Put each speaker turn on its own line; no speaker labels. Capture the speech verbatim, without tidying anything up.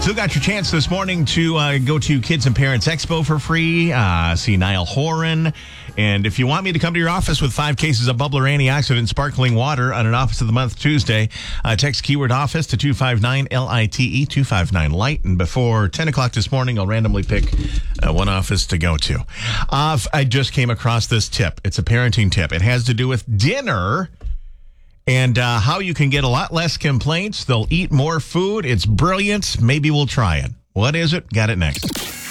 Still got your chance this morning to uh, go to Kids and Parents Expo for free, uh, see Niall Horan. And if you want me to come to your office with five cases of bubbler antioxidant sparkling water on an Office of the Month Tuesday, uh, text keyword office to two five nine L I T E, two five nine light. And before ten o'clock this morning, I'll randomly pick uh, one office to go to. Uh, I just came across this tip. It's a parenting tip. It has to do with dinner and uh, how you can get a lot less complaints. They'll eat more food. It's brilliant. Maybe we'll try it. What is it? Got it next.